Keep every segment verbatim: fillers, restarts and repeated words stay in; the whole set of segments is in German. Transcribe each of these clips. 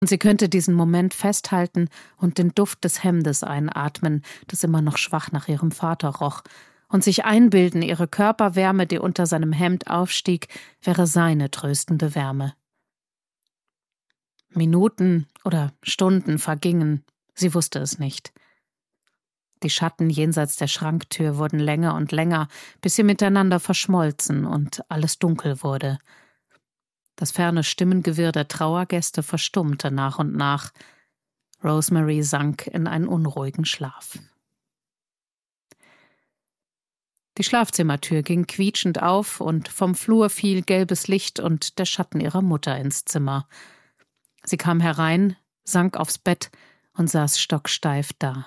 Und sie könnte diesen Moment festhalten und den Duft des Hemdes einatmen, das immer noch schwach nach ihrem Vater roch, und sich einbilden, ihre Körperwärme, die unter seinem Hemd aufstieg, wäre seine tröstende Wärme. Minuten oder Stunden vergingen, sie wusste es nicht. Die Schatten jenseits der Schranktür wurden länger und länger, bis sie miteinander verschmolzen und alles dunkel wurde. Das ferne Stimmengewirr der Trauergäste verstummte nach und nach. Rosemary sank in einen unruhigen Schlaf. Die Schlafzimmertür ging quietschend auf und vom Flur fiel gelbes Licht und der Schatten ihrer Mutter ins Zimmer. Sie kam herein, sank aufs Bett und saß stocksteif da.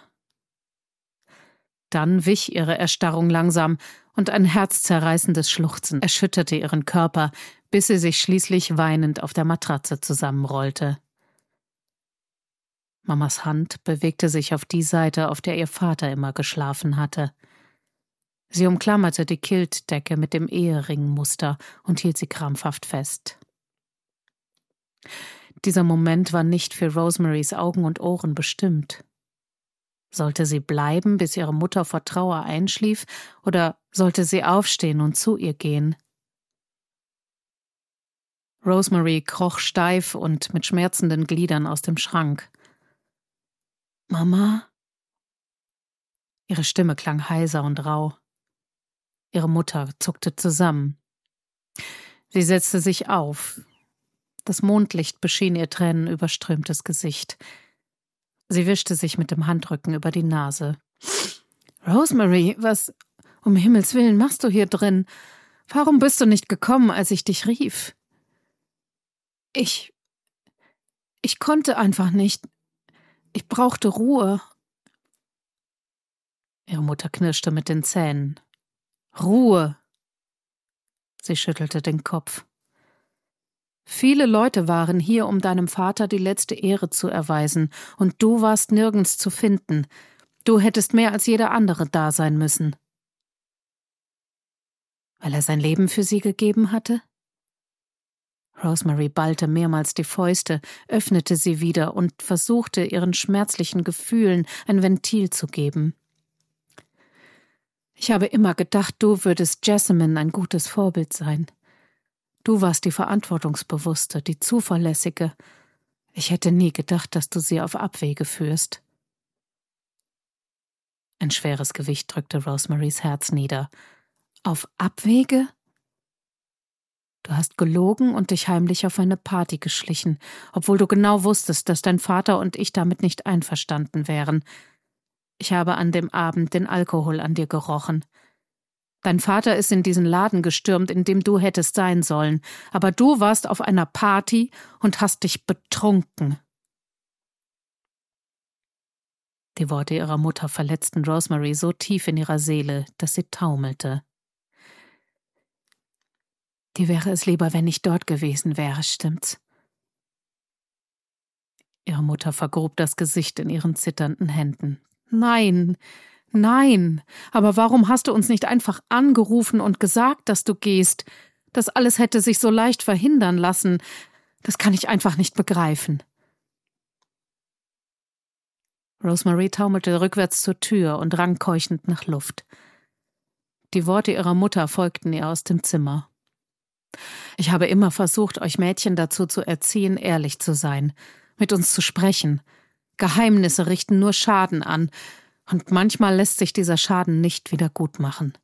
Dann wich ihre Erstarrung langsam und ein herzzerreißendes Schluchzen erschütterte ihren Körper, bis sie sich schließlich weinend auf der Matratze zusammenrollte. Mamas Hand bewegte sich auf die Seite, auf der ihr Vater immer geschlafen hatte. Sie umklammerte die Kiltdecke mit dem Eheringmuster und hielt sie krampfhaft fest. Dieser Moment war nicht für Rosemarys Augen und Ohren bestimmt. Sollte sie bleiben, bis ihre Mutter vor Trauer einschlief, oder sollte sie aufstehen und zu ihr gehen? Rosemary kroch steif und mit schmerzenden Gliedern aus dem Schrank. »Mama?« Ihre Stimme klang heiser und rau. Ihre Mutter zuckte zusammen. Sie setzte sich auf. Das Mondlicht beschien ihr tränenüberströmtes Gesicht. Sie wischte sich mit dem Handrücken über die Nase. »Rosemary, was um Himmels Willen machst du hier drin? Warum bist du nicht gekommen, als ich dich rief?« Ich... ich konnte einfach nicht. Ich brauchte Ruhe.« Ihre Mutter knirschte mit den Zähnen. »Ruhe!« Sie schüttelte den Kopf. »Viele Leute waren hier, um deinem Vater die letzte Ehre zu erweisen, und du warst nirgends zu finden. Du hättest mehr als jeder andere da sein müssen.« »Weil er sein Leben für sie gegeben hatte?« Rosemary ballte mehrmals die Fäuste, öffnete sie wieder und versuchte, ihren schmerzlichen Gefühlen ein Ventil zu geben. »Ich habe immer gedacht, du würdest Jessamine ein gutes Vorbild sein. Du warst die Verantwortungsbewusste, die Zuverlässige. Ich hätte nie gedacht, dass du sie auf Abwege führst.« Ein schweres Gewicht drückte Rosemarys Herz nieder. »Auf Abwege? Du hast gelogen und dich heimlich auf eine Party geschlichen, obwohl du genau wusstest, dass dein Vater und ich damit nicht einverstanden wären. Ich habe an dem Abend den Alkohol an dir gerochen. Dein Vater ist in diesen Laden gestürmt, in dem du hättest sein sollen, aber du warst auf einer Party und hast dich betrunken.« Die Worte ihrer Mutter verletzten Rosemary so tief in ihrer Seele, dass sie taumelte. »Dir wäre es lieber, wenn ich dort gewesen wäre, stimmt's?« Ihre Mutter vergrub das Gesicht in ihren zitternden Händen. »Nein, nein, aber warum hast du uns nicht einfach angerufen und gesagt, dass du gehst? Das alles hätte sich so leicht verhindern lassen. Das kann ich einfach nicht begreifen.« Rosemary taumelte rückwärts zur Tür und rang keuchend nach Luft. Die Worte ihrer Mutter folgten ihr aus dem Zimmer. »Ich habe immer versucht, euch Mädchen dazu zu erziehen, ehrlich zu sein, mit uns zu sprechen. Geheimnisse richten nur Schaden an, und manchmal lässt sich dieser Schaden nicht wieder gutmachen.«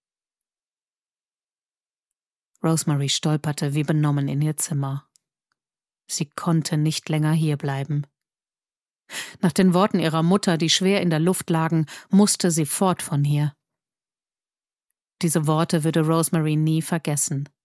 Rosemary stolperte wie benommen in ihr Zimmer. Sie konnte nicht länger hierbleiben. Nach den Worten ihrer Mutter, die schwer in der Luft lagen, musste sie fort von hier. Diese Worte würde Rosemary nie vergessen.